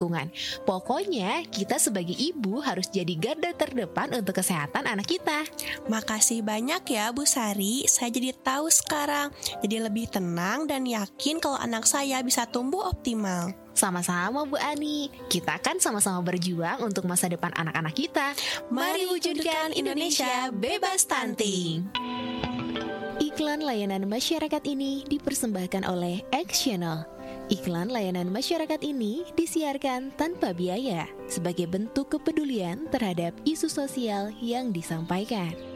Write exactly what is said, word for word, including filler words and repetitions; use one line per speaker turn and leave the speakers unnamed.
lingkungan. Pokoknya kita sebagai ibu harus jadi garda terdepan untuk kesehatan anak kita.
Makasih banyak ya Bu Sari, saya jadi tahu sekarang. Jadi lebih tenang dan yakin kalau anak saya bisa tumbuh optimal.
Sama-sama Bu Ani, kita kan sama-sama berjuang untuk masa depan anak-anak kita.
Mari wujudkan Indonesia bebas stunting.
Iklan layanan masyarakat ini dipersembahkan oleh Actional. Iklan layanan masyarakat ini disiarkan tanpa biaya sebagai bentuk kepedulian terhadap isu sosial yang disampaikan.